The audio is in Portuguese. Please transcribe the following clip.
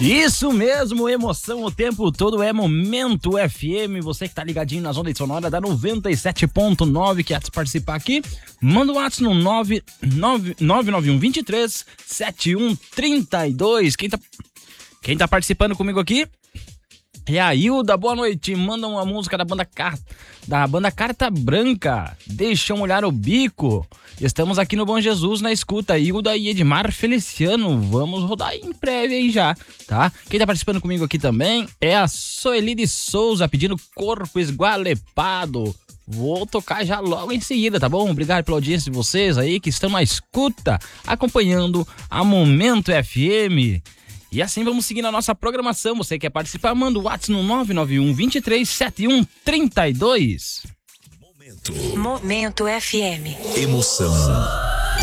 Isso mesmo, emoção o tempo todo é Momento FM. Você que tá ligadinho nas ondas sonoras da 97.9, quer participar aqui? Manda um WhatsApp no 991 23 7132. Quem tá participando comigo aqui é a Hilda. Boa noite. Manda uma música da banda Carta Branca. Deixa eu molhar o bico. Estamos aqui no Bom Jesus na escuta. Hilda e Edmar Feliciano. Vamos rodar em breve aí já, tá? Quem tá participando comigo aqui também é a Soeli de Souza pedindo Corpo Esgualepado. Vou tocar já logo em seguida, tá bom? Obrigado pela audiência de vocês aí que estão na escuta, acompanhando a Momento FM. E assim vamos seguindo a nossa programação. Você quer participar? Manda o WhatsApp no 991 23 7132. Momento FM. Emoção